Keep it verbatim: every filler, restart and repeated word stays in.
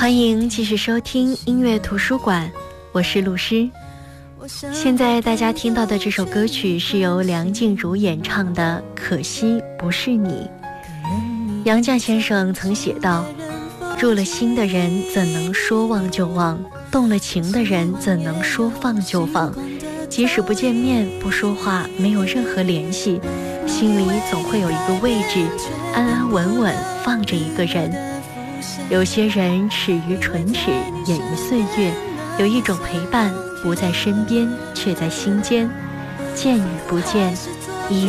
欢迎继续收听音乐图书馆，我是陆诗。现在大家听到的这首歌曲是由梁静茹演唱的《可惜不是你》。杨绛先生曾写道，入了心的人怎能说忘就忘，动了情的人怎能说放就放，即使不见面不说话，没有任何联系，心里总会有一个位置，安安稳稳放着一个人。有些人始于唇齿，掩于岁月，有一种陪伴不在身边，却在心间，见与不见，